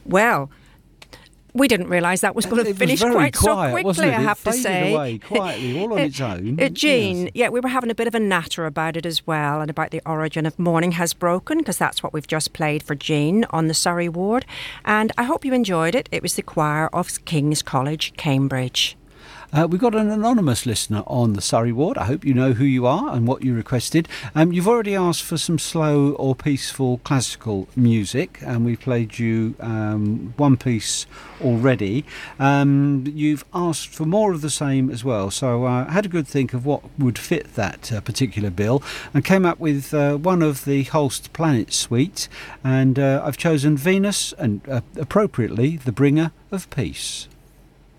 Well, we didn't realise that was going to finish quite so quickly, I have to say. It away quietly, all on its own. Jean, yes. we were having a bit of a natter about it as well, and about the origin of Morning Has Broken, because that's what we've just played for Jean on the Surrey ward. And I hope you enjoyed it. It was the choir of King's College, Cambridge. We've got an anonymous listener on the Surrey ward. I hope you know who you are and what you requested. You've already asked for some slow or peaceful classical music, and we played you one piece already. You've asked for more of the same as well, so I had a good think of what would fit that particular bill and came up with one of the Holst Planet suite, and I've chosen Venus and appropriately the Bringer of Peace.